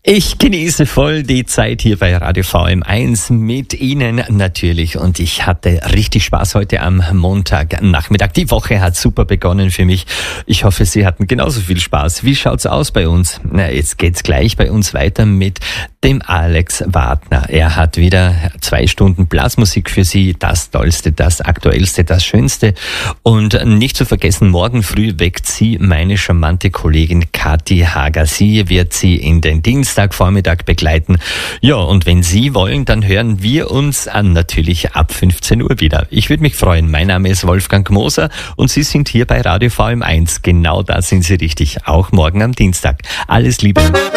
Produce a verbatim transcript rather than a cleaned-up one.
Ich genieße voll die Zeit hier bei Radio V M eins mit Ihnen natürlich und ich hatte richtig Spaß heute am Montagnachmittag. Die Woche hat super begonnen für mich. Ich hoffe, Sie hatten genauso viel Spaß. Wie schaut's aus bei uns? Na, jetzt geht's gleich bei uns weiter mit dem Alex Wagner. Er hat wieder zwei Stunden Blasmusik für Sie. Das Tollste, das Aktuellste, das Schönste. Und nicht zu vergessen, morgen früh weckt Sie meine charmante Kollegin Kathi Hager. Sie wird Sie in den Dienstagvormittag begleiten. Ja, und wenn Sie wollen, dann hören wir uns an natürlich ab fünfzehn Uhr wieder. Ich würde mich freuen. Mein Name ist Wolfgang Moser und Sie sind hier bei Radio V M eins. Genau da sind Sie richtig. Auch morgen am Dienstag. Alles Liebe.